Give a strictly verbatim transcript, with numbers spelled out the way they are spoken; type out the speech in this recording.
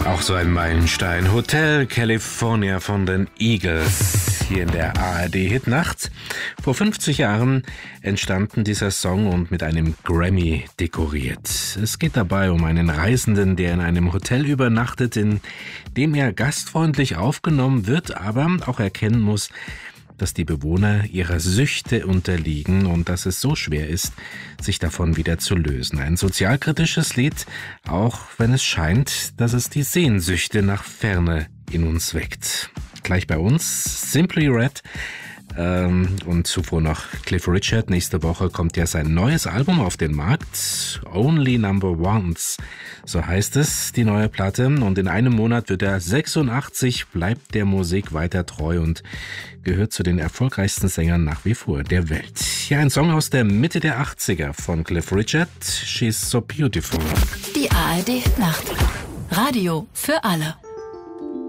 Auch so ein Meilenstein. Hotel California von den Eagles. Hier in der A R D-Hitnacht. Vor fünfzig Jahren entstanden dieser Song und mit einem Grammy dekoriert. Es geht dabei um einen Reisenden, der in einem Hotel übernachtet, in dem er gastfreundlich aufgenommen wird, aber auch erkennen muss, dass die Bewohner ihrer Süchte unterliegen und dass es so schwer ist, sich davon wieder zu lösen. Ein sozialkritisches Lied, auch wenn es scheint, dass es die Sehnsüchte nach Ferne in uns weckt. Gleich bei uns Simply Red ähm, und zuvor noch Cliff Richard. Nächste Woche kommt ja sein neues Album auf den Markt, Only Number Ones, so heißt es, die neue Platte. Und in einem Monat wird er sechsundachtzig, bleibt der Musik weiter treu und gehört zu den erfolgreichsten Sängern nach wie vor der Welt. Hier ein Song aus der Mitte der achtziger von Cliff Richard, She's So Beautiful. Die A R D Nacht. Radio für alle.